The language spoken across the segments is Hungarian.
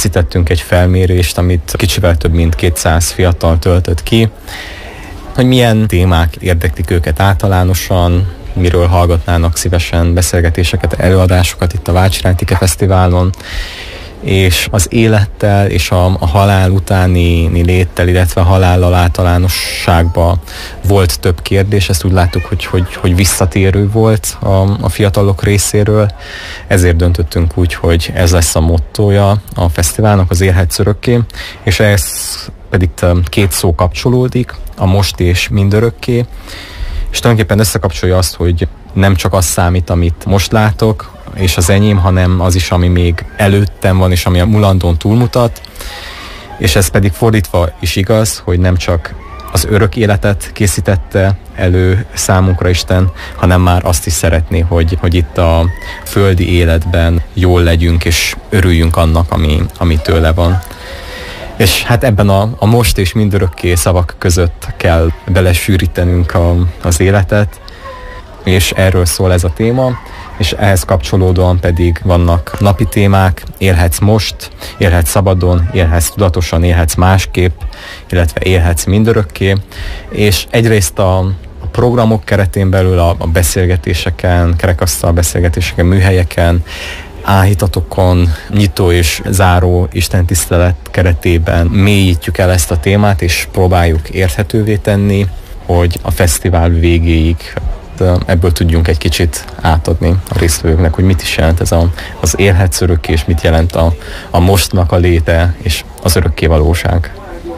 készítettünk egy felmérést, amit kicsivel több mint 200 fiatal töltött ki, hogy milyen témák érdeklik őket általánosan, miről hallgatnának szívesen beszélgetéseket, előadásokat itt a Váci Rántike Fesztiválon, és az élettel és a halál utáni léttel, illetve a halállal általánosságban volt több kérdés. Ezt úgy láttuk, hogy visszatérő volt a fiatalok részéről. Ezért döntöttünk úgy, hogy ez lesz a mottója a fesztiválnak, az Élhetsz örökké, és ez pedig két szó kapcsolódik, a most és mindörökké, és tulajdonképpen összekapcsolja azt, hogy nem csak az számít, amit most látok, és az enyém, hanem az is, ami még előttem van, és ami a mulandón túlmutat, és ez pedig fordítva is igaz, hogy nem csak az örök életet készítette elő számunkra Isten, hanem már azt is szeretné, hogy itt a földi életben jól legyünk, és örüljünk annak, ami tőle van. És hát ebben a most és mindörökké szavak között kell belesűrítenünk az életet, és erről szól ez a téma, és ehhez kapcsolódóan pedig vannak napi témák, élhetsz most, élhetsz szabadon, élhetsz tudatosan, élhetsz másképp, illetve élhetsz mindörökké, és egyrészt a programok keretén belül a beszélgetéseken, kerekasztal beszélgetéseken, műhelyeken, áhítatokon, nyitó és záró istentisztelet keretében mélyítjük el ezt a témát, és próbáljuk érthetővé tenni, hogy a fesztivál végéig ebből tudjunk egy kicsit átadni a résztvevőknek, hogy mit is jelent ez az élhetsz örökké, és mit jelent a mostnak a léte, és az örökké valóság.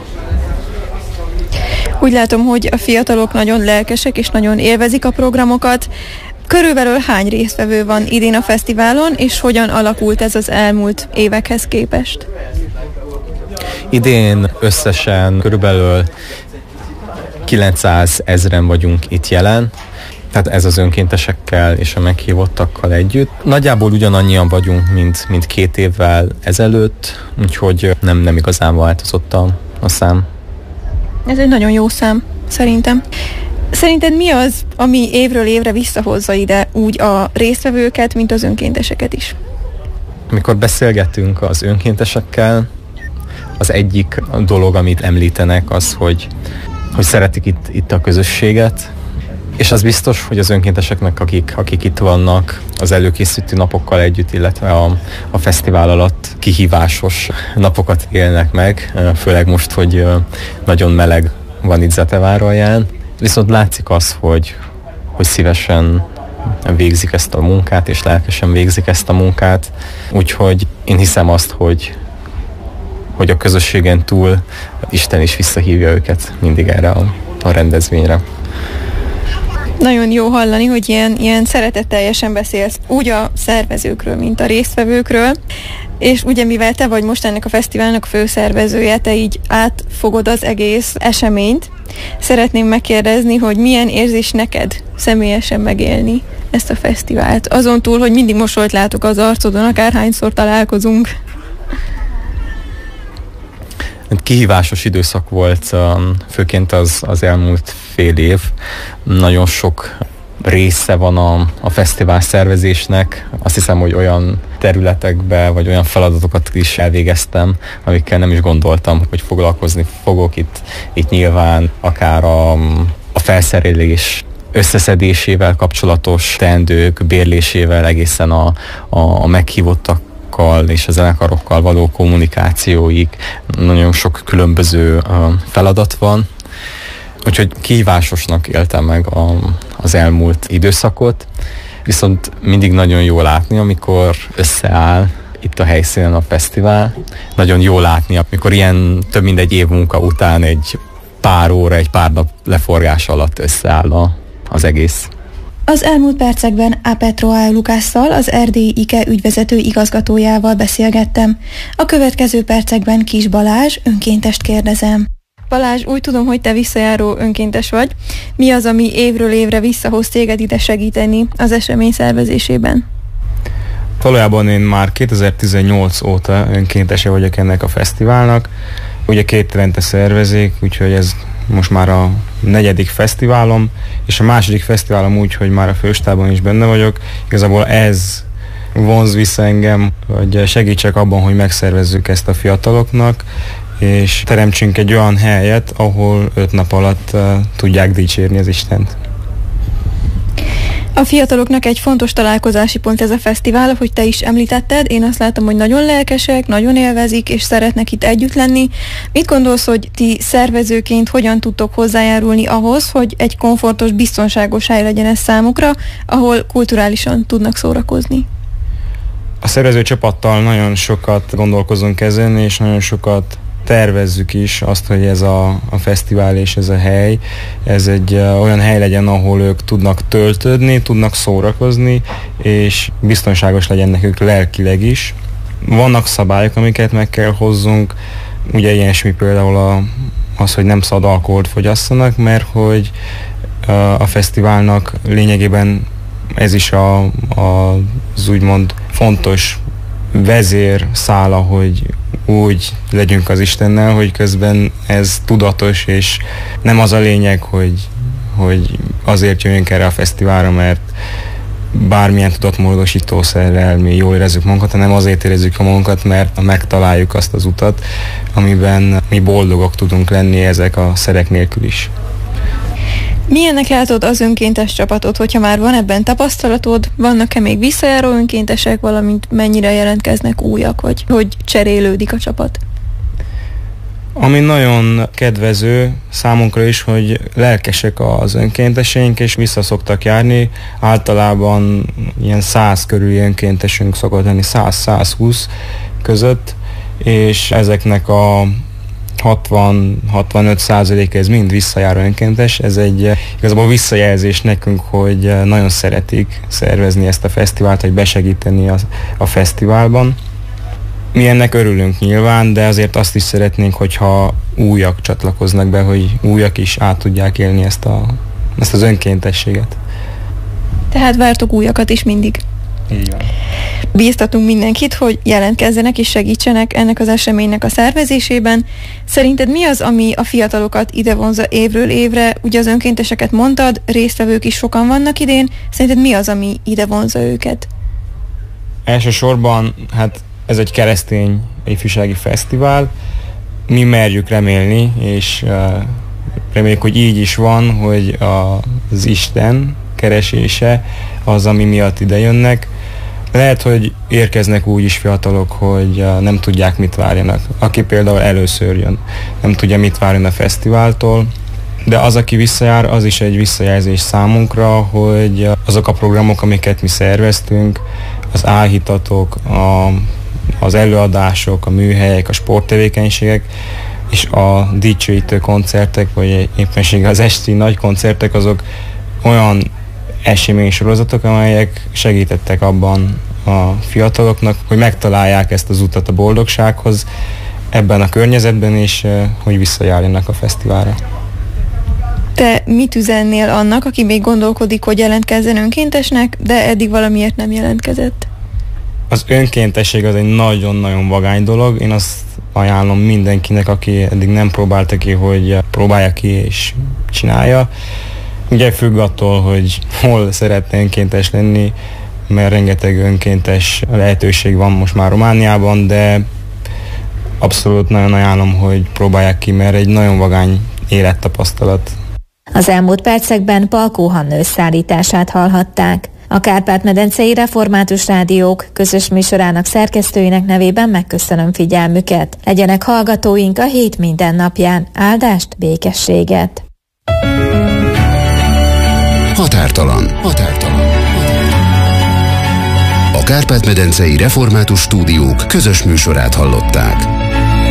Úgy látom, hogy a fiatalok nagyon lelkesek, és nagyon élvezik a programokat. Körülbelül hány résztvevő van idén a fesztiválon, és hogyan alakult ez az elmúlt évekhez képest? Idén összesen körülbelül 900 000 vagyunk itt jelen, tehát ez az önkéntesekkel és a meghívottakkal együtt. Nagyjából ugyanannyian vagyunk, mint 2 évvel ezelőtt, úgyhogy nem igazán változott a szám. Ez egy nagyon jó szám, szerintem. Szerinted mi az, ami évről évre visszahozza ide úgy a résztvevőket, mint az önkénteseket is? Amikor beszélgetünk az önkéntesekkel, az egyik dolog, amit említenek, az, hogy szeretik itt a közösséget, és az biztos, hogy az önkénteseknek, akik itt vannak az előkészítő napokkal együtt, illetve a fesztivál alatt kihívásos napokat élnek meg, főleg most, hogy nagyon meleg van itt Zeteváralján. Viszont látszik az, hogy szívesen végzik ezt a munkát, és lelkesen végzik ezt a munkát. Úgyhogy én hiszem azt, hogy a közösségen túl Isten is visszahívja őket mindig erre a rendezvényre. Nagyon jó hallani, hogy ilyen szeretetteljesen beszélsz úgy a szervezőkről, mint a résztvevőkről, és ugye mivel te vagy most ennek a fesztiválnak főszervezője, te így átfogod az egész eseményt, szeretném megkérdezni, hogy milyen érzés neked személyesen megélni ezt a fesztivált, azon túl, hogy mindig mosolyt látok az arcodon, akárhányszor találkozunk. Kihívásos időszak volt, főként az elmúlt fél év. Nagyon sok része van a fesztivál szervezésnek. Azt hiszem, hogy olyan területekbe, vagy olyan feladatokat is elvégeztem, amikkel nem is gondoltam, hogy foglalkozni fogok itt nyilván, akár a felszerelés összeszedésével kapcsolatos teendők bérlésével egészen a meghívottak és a zenekarokkal való kommunikációig. Nagyon sok különböző feladat van. Úgyhogy kihívásosnak éltem meg az elmúlt időszakot, viszont mindig nagyon jó látni, amikor összeáll itt a helyszínen a fesztivál. Nagyon jó látni, amikor ilyen több mint egy év munka után egy pár óra, egy pár nap leforgás alatt összeáll az egész. Az elmúlt percekben A. Petroá Lukásszal, az Erdélyi IKE ügyvezető igazgatójával beszélgettem. A következő percekben Kis Balázs önkéntest kérdezem. Balázs, úgy tudom, hogy te visszajáró önkéntes vagy. Mi az, ami évről évre visszahoz téged ide segíteni az esemény szervezésében? Valójában én már 2018 óta önkéntese vagyok ennek a fesztiválnak. Ugye 2 évente szervezik, úgyhogy ez most már a 4. fesztiválom, és a 2. fesztiválom úgy, hogy már a főstábban is benne vagyok. Igazából ez vonz vissza engem, hogy segítsek abban, hogy megszervezzük ezt a fiataloknak, és teremtsünk egy olyan helyet, ahol 5 nap alatt tudják dicsérni az Istent. A fiataloknak egy fontos találkozási pont ez a fesztivál, ahogy te is említetted. Én azt látom, hogy nagyon lelkesek, nagyon élvezik, és szeretnek itt együtt lenni. Mit gondolsz, hogy ti szervezőként hogyan tudtok hozzájárulni ahhoz, hogy egy komfortos, biztonságos hely legyen ez számukra, ahol kulturálisan tudnak szórakozni? A szervező csapattal nagyon sokat gondolkozunk ezen, és nagyon sokat tervezzük is azt, hogy ez a fesztivál és ez a hely, ez egy olyan hely legyen, ahol ők tudnak töltődni, tudnak szórakozni, és biztonságos legyen nekük lelkileg is. Vannak szabályok, amiket meg kell hozzunk, ugye ilyesmi például az, hogy nem szabad alkoholt fogyasszanak, mert hogy a fesztiválnak lényegében ez is az úgymond fontos vezérszála, hogy úgy legyünk az Istennel, hogy közben ez tudatos, és nem az a lényeg, hogy azért jöjjünk erre a fesztiválra, mert bármilyen tudatmódosítószerrel mi jól érezzük magunkat, hanem azért érezzük magunkat, mert megtaláljuk azt az utat, amiben mi boldogok tudunk lenni ezek a szerek nélkül is. Milyennek látod az önkéntes csapatot, hogyha már van ebben tapasztalatod, vannak-e még visszajáró önkéntesek, valamint mennyire jelentkeznek újak, vagy hogy cserélődik a csapat? Ami nagyon kedvező számunkra is, hogy lelkesek az önkénteseink, és vissza szoktak járni. Általában ilyen 100 körüli önkéntesünk szokott lenni, 100-120 között, és ezeknek a 60-65% ez mind visszajáró önkéntes. Ez egy igazából visszajelzés nekünk, hogy nagyon szeretik szervezni ezt a fesztivált, hogy besegíteni a fesztiválban. Mi ennek örülünk nyilván, de azért azt is szeretnénk, hogyha újak csatlakoznak be, hogy újak is át tudják élni ezt az önkéntességet. Tehát vártok újakat is mindig. Így van. Bíztatunk mindenkit, hogy jelentkezzenek és segítsenek ennek az eseménynek a szervezésében. Szerinted mi az, ami a fiatalokat idevonza évről évre? Ugye az önkénteseket mondtad, résztvevők is sokan vannak idén. Szerinted mi az, ami idevonza őket? Elsősorban, hát ez egy keresztény ifjúsági fesztivál. Mi merjük remélni, és reméljük, hogy így is van, hogy az Isten keresése az, ami miatt ide jönnek. Lehet, hogy érkeznek úgy is fiatalok, hogy nem tudják, mit várjanak. Aki például először jön, nem tudja, mit várjon a fesztiváltól, de az, aki visszajár, az is egy visszajelzés számunkra, hogy azok a programok, amiket mi szerveztünk, az álhitatok, az előadások, a műhelyek, a sporttevékenységek, és a dicsőítő koncertek, vagy éppenséggel az esti nagy koncertek, azok olyan eseménysorozatok, amelyek segítettek abban a fiataloknak, hogy megtalálják ezt az utat a boldogsághoz ebben a környezetben, és hogy visszajárjanak a fesztiválra. Te mit üzennél annak, aki még gondolkodik, hogy jelentkezzen önkéntesnek, de eddig valamiért nem jelentkezett? Az önkéntesség az egy nagyon-nagyon vagány dolog. Én azt ajánlom mindenkinek, aki eddig nem próbálta ki, hogy próbálja ki és csinálja. Ugye függ attól, hogy hol szeretne önkéntes lenni, mert rengeteg önkéntes lehetőség van most már Romániában, de abszolút nagyon ajánlom, hogy próbálják ki, mert egy nagyon vagány élettapasztalat. Az elmúlt percekben Palkó Hanna összeállítását hallhatták. A Kárpát-medencei Református Rádiók közös műsorának szerkesztőinek nevében megköszönöm figyelmüket. Legyenek hallgatóink a hét minden napján. Áldást, békességet! Határtalan. A Kárpát-medencei Református Stúdiók közös műsorát hallották.